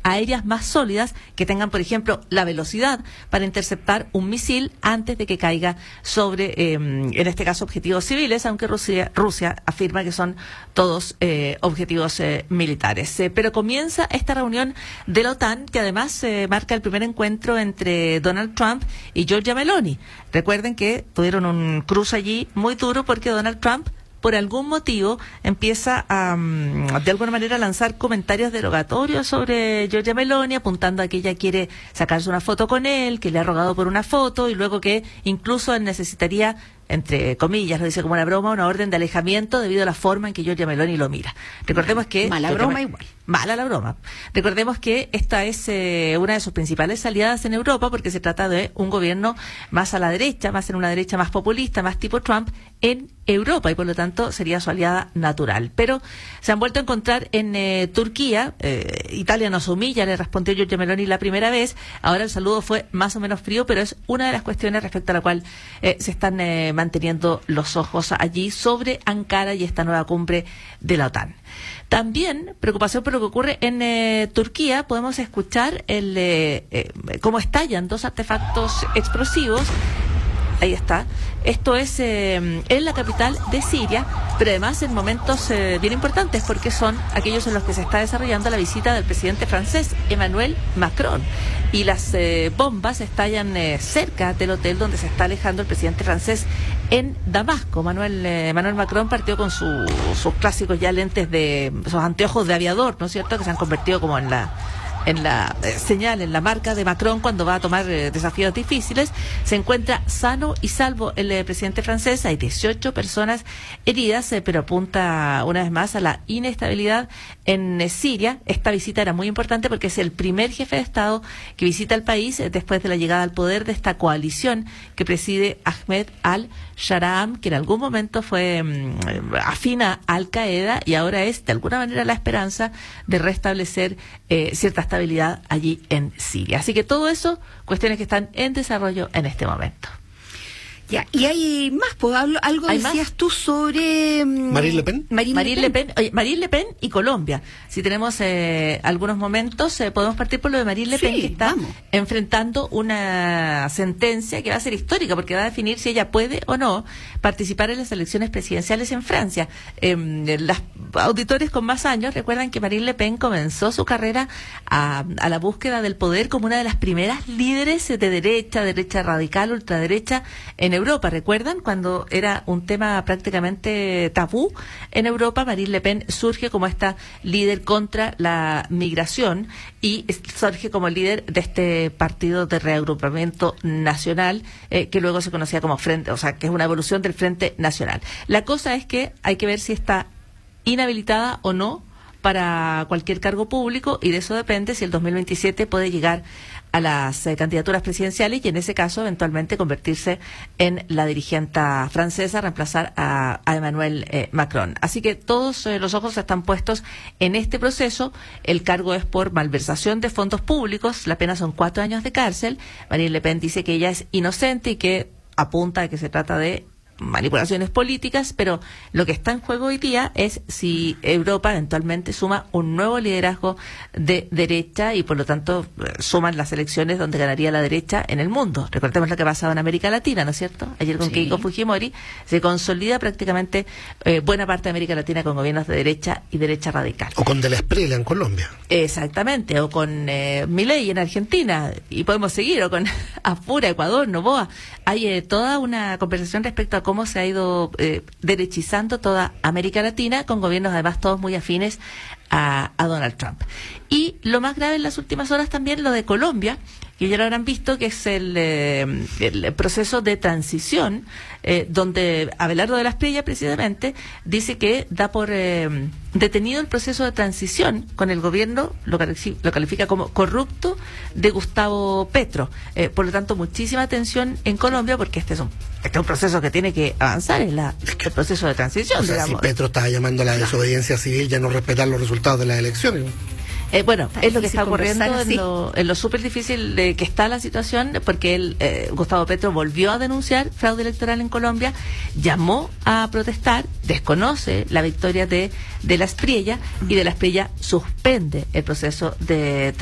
aéreas más sólidas que tengan, por ejemplo, la velocidad para interceptar un misil antes de que caiga sobre, en este caso, objetivos civiles, aunque Rusia afirma que son todos objetivos militares. Pero comienza esta reunión de la OTAN, que además marca el primer encuentro entre Donald Trump y Giorgia Meloni. Recuerden que tuvieron un cruce allí muy duro porque Donald Trump, por algún motivo, empieza a, de alguna manera, a lanzar comentarios derogatorios sobre Giorgia Meloni, apuntando a que ella quiere sacarse una foto con él, que le ha rogado por una foto, y luego que incluso él necesitaría, entre comillas, lo dice como una broma, una orden de alejamiento debido a la forma en que Giorgia Meloni lo mira. Recordemos que... Mala broma igual. Mala la broma. Recordemos que esta es una de sus principales aliadas en Europa, porque se trata de un gobierno más a la derecha, más en una derecha más populista, más tipo Trump, en Europa, y por lo tanto sería su aliada natural. Pero se han vuelto a encontrar en Turquía. Italia nos humilla, le respondió Giorgia Meloni la primera vez. Ahora el saludo fue más o menos frío, pero es una de las cuestiones respecto a la cual se están manteniendo los ojos allí sobre Ankara y esta nueva cumbre de la OTAN. También preocupación por lo que ocurre en Turquía. Podemos escuchar cómo estallan dos artefactos explosivos. Ahí está. Esto es en la capital de Siria, pero además en momentos bien importantes, porque son aquellos en los que se está desarrollando la visita del presidente francés, Emmanuel Macron. Y las bombas estallan cerca del hotel donde se está alejando el presidente francés en Damasco. Emmanuel Macron partió con sus clásicos ya lentes sus anteojos de aviador, ¿no es cierto?, que se han convertido como en la señal, en la marca de Macron cuando va a tomar desafíos difíciles. Se encuentra sano y salvo el presidente francés. Hay 18 personas heridas, pero apunta una vez más a la inestabilidad en Siria. Esta visita era muy importante porque es el primer jefe de Estado que visita el país después de la llegada al poder de esta coalición que preside Ahmed al-Sharam, que en algún momento fue afín a Al-Qaeda y ahora es de alguna manera la esperanza de restablecer cierta estabilidad allí en Siria. Así que todo eso, cuestiones que están en desarrollo en este momento. Ya, y hay más, pues algo decías más tú sobre Marine Le Pen. Marine Le Pen y Colombia. Si tenemos algunos momentos, podemos partir por lo de Marine Le Pen, que está enfrentando una sentencia que va a ser histórica, porque va a definir si ella puede o no participar en las elecciones presidenciales en Francia. Los auditores con más años recuerdan que Marine Le Pen comenzó su carrera a la búsqueda del poder como una de las primeras líderes de derecha radical, ultraderecha en Europa. ¿Recuerdan? Cuando era un tema prácticamente tabú en Europa, Marine Le Pen surge como esta líder contra la migración y surge como líder de este partido de reagrupamiento nacional que luego se conocía como Frente, o sea, que es una evolución del Frente Nacional. La cosa es que hay que ver si está inhabilitada o no para cualquier cargo público, y de eso depende si el 2027 puede llegar a las candidaturas presidenciales y en ese caso eventualmente convertirse en la dirigente francesa, reemplazar a Emmanuel Macron. Así que todos los ojos están puestos en este proceso. El cargo es por malversación de fondos públicos, la pena son 4 años de cárcel. Marine Le Pen dice que ella es inocente y que apunta a que se trata de manipulaciones políticas, pero lo que está en juego hoy día es si Europa eventualmente suma un nuevo liderazgo de derecha y por lo tanto suman las elecciones donde ganaría la derecha en el mundo. Recordemos lo que ha pasado en América Latina, ¿no es cierto? Ayer con Keiko Fujimori se consolida prácticamente buena parte de América Latina con gobiernos de derecha y derecha radical. O con De la Espriella en Colombia. Exactamente, o con Milei en Argentina, y podemos seguir, o con Afura, Ecuador, Noboa. Hay toda una conversación respecto a cómo se ha ido derechizando toda América Latina, con gobiernos además todos muy afines a Donald Trump. Y lo más grave en las últimas horas también lo de Colombia, que ya lo habrán visto, que es el proceso de transición, donde Abelardo de la Espriella precisamente dice que da por detenido el proceso de transición con el gobierno, lo califica como corrupto, de Gustavo Petro. Por lo tanto, muchísima atención en Colombia, porque este es un proceso que tiene que avanzar, el proceso de transición. O sea, digamos. Si Petro estaba llamando a la desobediencia civil, ya no respetar los resultados de las elecciones. Bueno, es lo que está ocurriendo en lo súper difícil que está la situación, porque Gustavo Petro volvió a denunciar fraude electoral en Colombia, llamó a protestar, desconoce la victoria de la Espriella, y de la Espriella suspende el proceso de